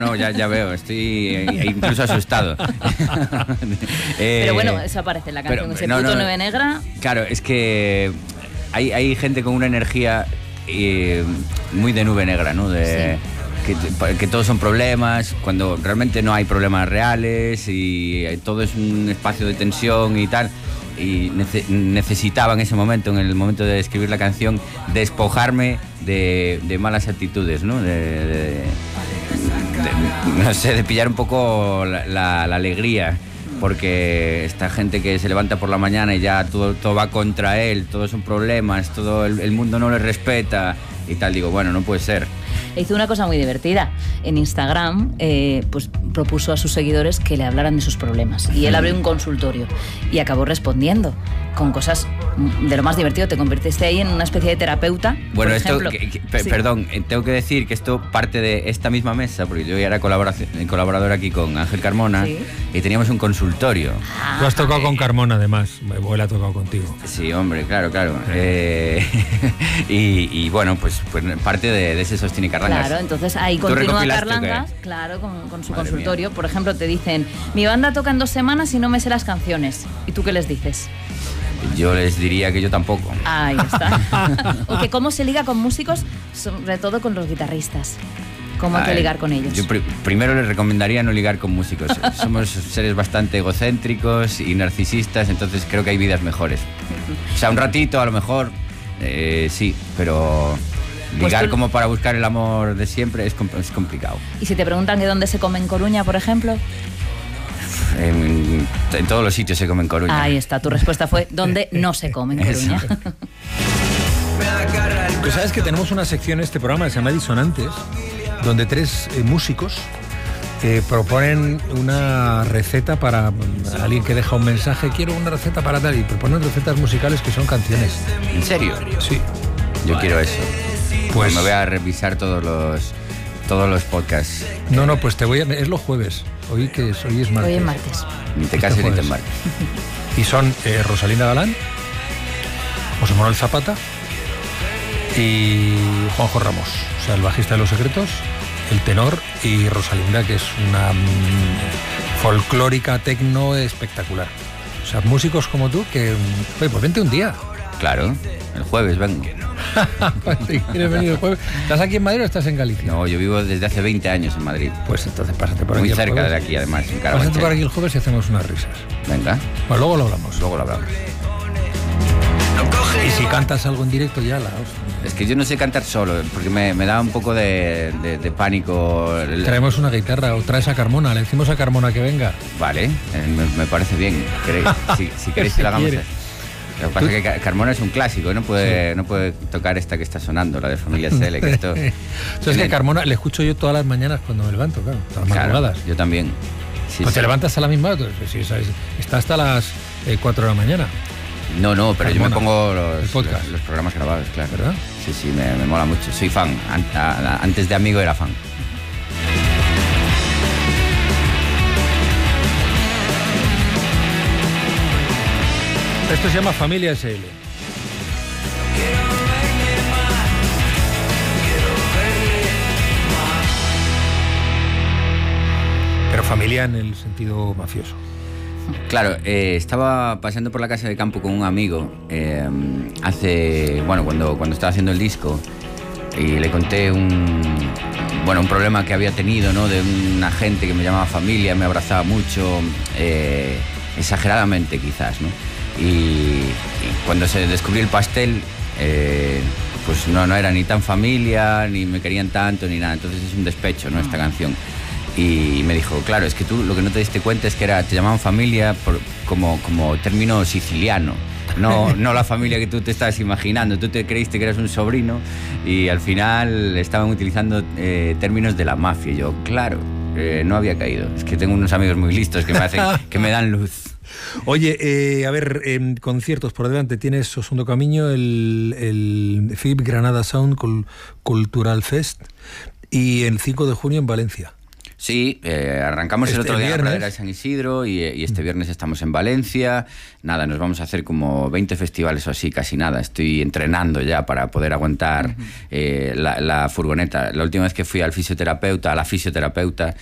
No, ya veo, estoy incluso asustado. Pero bueno, eso aparece en la canción, ese puto Nube Negra. Claro, es que hay gente con una energía muy de nube negra, ¿no? Que todos son problemas, cuando realmente no hay problemas reales y todo es un espacio de tensión y tal. Y necesitaba en ese momento, en el momento de escribir la canción, despojarme de malas actitudes, ¿no? No sé, de pillar un poco la alegría, porque esta gente que se levanta por la mañana y ya todo va contra él, todos son problemas, todo el mundo no le respeta y tal, digo, bueno, no puede ser. Hizo una cosa muy divertida. En Instagram pues propuso a sus seguidores que le hablaran de sus problemas. Y él abrió un consultorio y acabó respondiendo con cosas de lo más divertido. Te convertiste ahí en una especie de terapeuta. Bueno, esto, perdón, tengo que decir que esto parte de esta misma mesa, porque yo ya era colaborador aquí con Ángel Carmona, ¿sí? Y teníamos un consultorio. Tú has tocado con Carmona, además. Él ha tocado contigo. Sí, hombre, claro. Y bueno, pues parte de ese sostiene Carlangas. Claro, entonces ahí continúa Carlangas, claro, con su consultorio. Por ejemplo, te dicen, mi banda toca en 2 semanas y no me sé las canciones. ¿Y tú qué les dices? Yo les diría que yo tampoco. Ahí está. O que cómo se liga con músicos, sobre todo con los guitarristas. ¿Cómo hay que ligar con ellos? Yo primero les recomendaría no ligar con músicos. Somos seres bastante egocéntricos y narcisistas, entonces creo que hay vidas mejores. O sea, un ratito a lo mejor, sí, pero ligar como para buscar el amor de siempre es complicado. ¿Y si te preguntan de dónde se come en Coruña, por ejemplo? En todos los sitios se come en Coruña. Ahí está, tu respuesta fue ¿dónde no se come en Coruña? Tú sabes que tenemos una sección en este programa que se llama Disonantes, donde 3 músicos proponen una receta para alguien que deja un mensaje, quiero una receta para tal, y proponen recetas musicales que son canciones. ¿En serio? Sí. Yo quiero eso. Pues me voy a revisar todos los podcasts. No, pues es los jueves. Hoy es martes. Hoy es martes. Ni te cases ni te embarques. Y son Rosalinda Galán, José Manuel Zapata y Juanjo Ramos. O sea, el bajista de Los Secretos, el tenor, y Rosalinda, que es una folclórica tecno espectacular. O sea, músicos como tú que... Oye, pues vente un día. Claro, el jueves vengo. Si quieres venir el jueves. ¿Estás aquí en Madrid o estás en Galicia? No, yo vivo desde hace 20 años en Madrid. Pues entonces pásate por aquí. Muy cerca de aquí, además, en Carabanchel. Pásate por aquí el jueves y hacemos unas risas. Venga. Pues luego lo hablamos. Y si cantas algo en directo ya Es que yo no sé cantar solo, porque me da un poco de pánico. Traemos una guitarra o traes a Carmona, le decimos a Carmona que venga. Vale, me parece bien. Si queréis que lo hagamos. Lo que pasa es que Carmona es un clásico, no puede tocar esta que está sonando, la de Familia CL. Que esto... Es que Carmona le escucho yo todas las mañanas cuando me levanto, claro, todas las madrugadas. Yo también. Sí, ¿te levantas a la misma hora? Sí, ¿sabes? Está hasta las 4 de la mañana. No, pero Carmona, yo me pongo los programas grabados, claro. ¿Verdad? Sí, me mola mucho. Soy fan. Antes de amigo era fan. Esto se llama Familia SL. Pero familia en el sentido mafioso. Claro, estaba paseando por la casa de campo con un amigo cuando estaba haciendo el disco, y le conté un problema que había tenido, ¿no? De una gente que me llamaba familia, me abrazaba mucho, exageradamente quizás, ¿no? Y cuando se descubrió el pastel, pues no era ni tan familia, ni me querían tanto, ni nada. Entonces es un despecho, ¿no? Esta canción. Y me dijo, claro, es que tú lo que no te diste cuenta es que te llamaban familia como término siciliano. No la familia que tú te estabas imaginando. Tú te creíste que eras un sobrino y al final estaban utilizando términos de la mafia. Y yo, claro, no había caído. Es que tengo unos amigos muy listos que me dan luz. Oye, a ver, conciertos por delante. Tienes o Segundo Camiño, el FIB Granada Sound Cultural Fest y el 5 de junio en Valencia. Sí, arrancamos el otro día en la pradera de San Isidro y este viernes estamos en Valencia. Nada, nos vamos a hacer como 20 festivales o así, casi nada. Estoy entrenando ya para poder aguantar la furgoneta. La última vez que fui a la fisioterapeuta,